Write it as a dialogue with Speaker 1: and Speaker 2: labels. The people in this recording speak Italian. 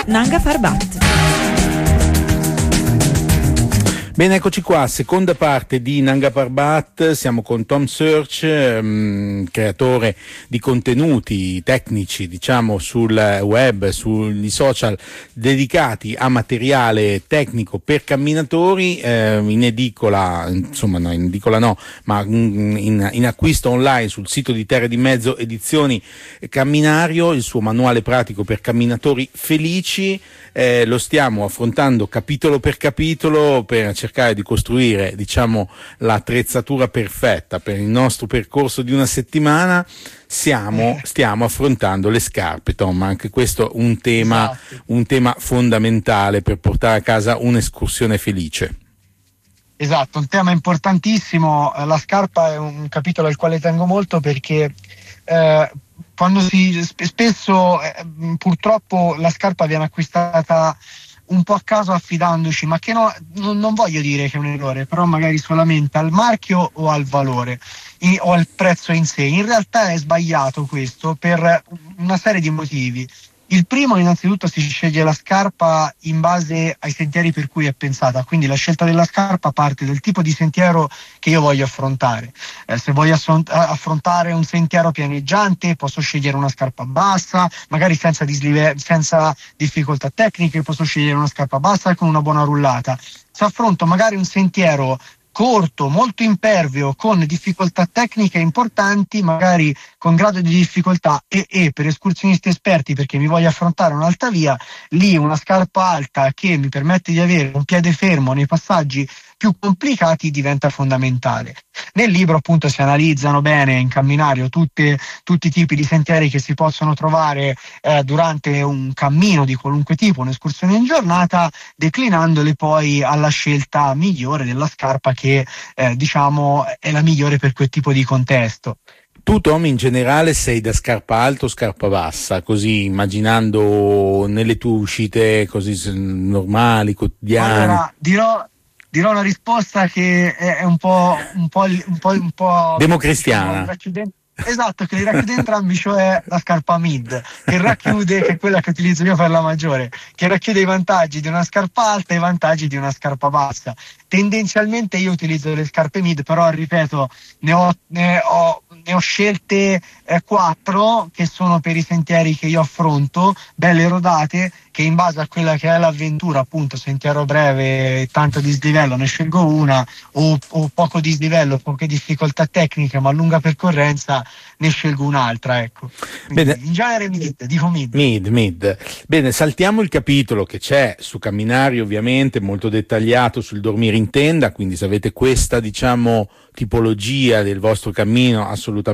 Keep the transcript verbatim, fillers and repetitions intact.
Speaker 1: Nanga Parbat.
Speaker 2: Bene, eccoci qua, seconda parte di Nanga Parbat. Siamo con Tom Search, ehm, creatore di contenuti tecnici, diciamo, sul web, sugli social, dedicati a materiale tecnico per camminatori, ehm, in edicola, insomma no, in edicola no, ma in, in acquisto online sul sito di Terre di Mezzo Edizioni Camminario, il suo manuale pratico per camminatori felici. Eh, lo stiamo affrontando capitolo per capitolo per cercare di costruire, diciamo, l'attrezzatura perfetta per il nostro percorso di una settimana. Siamo, stiamo affrontando le scarpe, Tom, anche questo un tema, esatto. un tema fondamentale per portare a casa un'escursione felice.
Speaker 3: Esatto, un tema importantissimo. La scarpa è un capitolo al quale tengo molto perché eh, quando si spesso eh, purtroppo la scarpa viene acquistata un po' a caso affidandoci, ma che no, non, non voglio dire che è un errore, però magari solamente al marchio o al valore in, o al prezzo in sé. In realtà è sbagliato questo per una serie di motivi. Il primo, innanzitutto, si sceglie la scarpa in base ai sentieri per cui è pensata, quindi la scelta della scarpa parte dal tipo di sentiero che io voglio affrontare. Eh, se voglio affrontare un sentiero pianeggiante posso scegliere una scarpa bassa, magari senza, dislive- senza difficoltà tecniche, posso scegliere una scarpa bassa con una buona rullata. Se affronto magari un sentiero corto, molto impervio, con difficoltà tecniche importanti, magari con grado di difficoltà e, e per escursionisti esperti, perché mi voglio affrontare un'alta via, lì una scarpa alta che mi permette di avere un piede fermo nei passaggi più complicati diventa fondamentale. Nel libro appunto si analizzano bene in Camminario tutte, tutti i tipi di sentieri che si possono trovare eh, durante un cammino di qualunque tipo, un'escursione in giornata, declinandole poi alla scelta migliore della scarpa che eh, diciamo è la migliore per quel tipo di contesto.
Speaker 2: Tu, Tom, in generale sei da scarpa alta o scarpa bassa, così immaginando nelle tue uscite così normali, quotidiane?
Speaker 3: Allora, dirò dirò una risposta che è un po' un po', un po', un po'
Speaker 2: democristiana.
Speaker 3: Diciamo, esatto, che li racchiude entrambi, cioè la scarpa mid, che racchiude, che è quella che utilizzo io per la maggiore, che racchiude i vantaggi di una scarpa alta e i vantaggi di una scarpa bassa. Tendenzialmente io utilizzo le scarpe mid, però ripeto, ne ho, ne ho, ne ho scelte eh, quattro che sono per i sentieri che io affronto, belle rodate, che in base a quella che è l'avventura, appunto sentiero breve, tanto dislivello, ne scelgo una, o, o poco dislivello, poche difficoltà tecniche ma lunga percorrenza, ne scelgo un'altra, ecco.
Speaker 2: Bene.
Speaker 3: In genere mid, dico mid.
Speaker 2: Mid, mid. Bene, saltiamo il capitolo che c'è su Camminario, ovviamente, molto dettagliato sul dormire in tenda, quindi se avete questa, diciamo, tipologia del vostro cammino, assolutamente